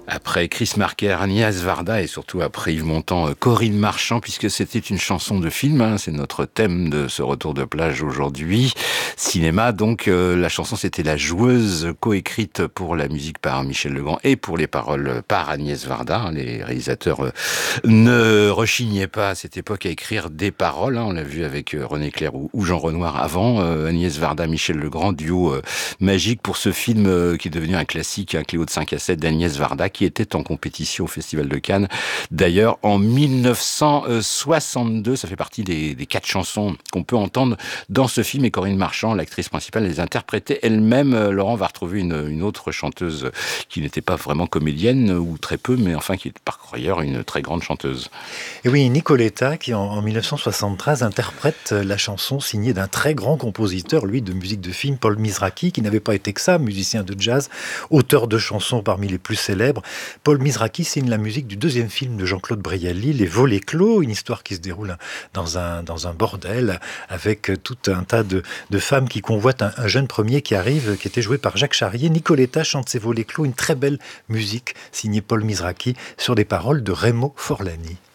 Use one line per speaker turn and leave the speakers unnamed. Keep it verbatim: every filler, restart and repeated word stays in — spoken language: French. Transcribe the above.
Après Chris Marker, Agnès Varda et surtout après Yves Montand, Corinne Marchand, puisque c'était une chanson de film, hein, c'est notre thème de ce retour de plage aujourd'hui. Cinéma, donc euh, la chanson c'était La Joueuse, coécrite pour la musique par Michel Legrand et pour les paroles par Agnès Varda. Les réalisateurs euh, ne rechignaient pas à cette époque à écrire des paroles, hein, on l'a vu avec euh, René Clair ou, ou Jean Renoir avant, euh, Agnès Varda, Michel Legrand, duo euh, magique pour ce film euh, qui est devenu un classique, un Cléo de cinq à sept d'Agnès Varda, qui était en compétition au Festival de Cannes. D'ailleurs, en mille neuf cent soixante-deux, ça fait partie des, des quatre chansons qu'on peut entendre dans ce film. Et Corinne Marchand, l'actrice principale, les interprétait elle-même. Laurent va retrouver une, une autre chanteuse qui n'était pas vraiment comédienne, ou très peu, mais enfin qui est par ailleurs une très grande chanteuse.
Et oui, Nicoletta, qui en, en mille neuf cent soixante-treize interprète la chanson signée d'un très grand compositeur, lui, de musique de film, Paul Mizrachi, qui n'avait pas été que ça, musicien de jazz, auteur de chansons parmi les plus célèbres. Paul Mizrachi signe la musique du deuxième film de Jean-Claude Brialy, Les Volets clos, une histoire qui se déroule dans un, dans un bordel avec tout un tas de, de femmes qui convoitent un, un jeune premier qui arrive, qui était joué par Jacques Charrier. Nicoletta chante ces Volets clos, une très belle musique signée Paul Mizrachi sur des paroles de Remo Forlani.